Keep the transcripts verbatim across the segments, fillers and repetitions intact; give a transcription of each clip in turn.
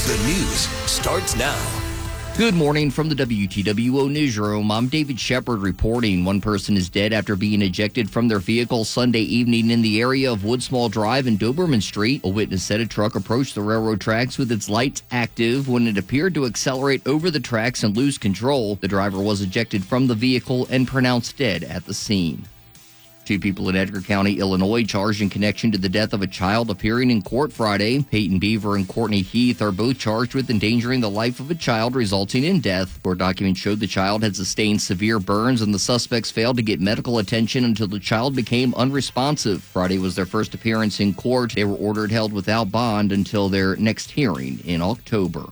The news starts now. Good morning from the W T W O Newsroom. I'm David Shepard reporting. One person is dead after being ejected from their vehicle Sunday evening in the area of Woodsmall Drive and Doberman Street. A witness said a truck approached the railroad tracks with its lights active when it appeared to accelerate over the tracks and lose control. The driver was ejected from the vehicle and pronounced dead at the scene. Two people in Edgar County, Illinois, charged in connection to the death of a child appearing in court Friday. Peyton Beaver and Courtney Heath are both charged with endangering the life of a child, resulting in death. Court documents showed the child had sustained severe burns, and the suspects failed to get medical attention until the child became unresponsive. Friday was their first appearance in court. They were ordered held without bond until their next hearing in October.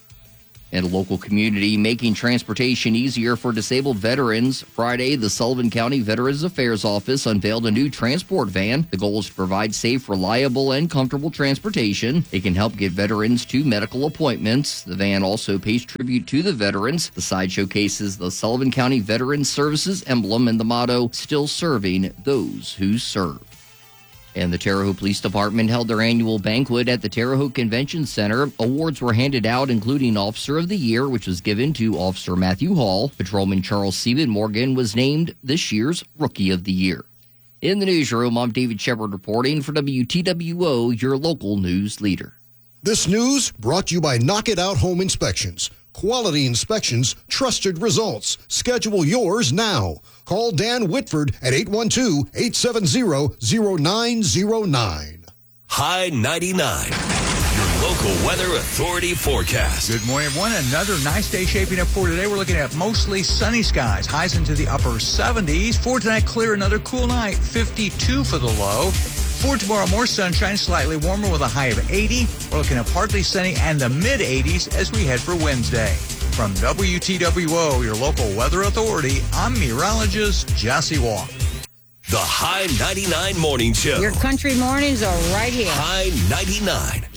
In a local community, making transportation easier for disabled veterans. Friday, the Sullivan County Veterans Affairs Office unveiled a new transport van. The goal is to provide safe, reliable, and comfortable transportation. It can help get veterans to medical appointments. The van also pays tribute to the veterans. The side showcases the Sullivan County Veterans Services emblem and the motto, "Still Serving Those Who Serve." And the Terre Haute Police Department held their annual banquet at the Terre Haute Convention Center. Awards were handed out, including Officer of the Year, which was given to Officer Matthew Hall. Patrolman Charles Seaman Morgan was named this year's Rookie of the Year. In the newsroom, I'm David Shepard reporting for W T W O, your local news leader. This news brought to you by Knock It Out Home Inspections. Quality inspections, trusted results. Schedule yours now. Call Dan Whitford at eight one two, eight seven zero, zero nine zero nine. High ninety-nine, your local weather authority forecast. Good morning, everyone. Another nice day shaping up for today. We're looking at mostly sunny skies. Highs into the upper seventies. For tonight, clear, another cool night. fifty-two for the low. For tomorrow, more sunshine, slightly warmer with a high of eighty. We're looking at partly sunny and the mid-eighties as we head for Wednesday. From W T W O, your local weather authority, I'm meteorologist Jesse Walk. The High ninety-nine Morning Show. Your country mornings are right here. High ninety-nine.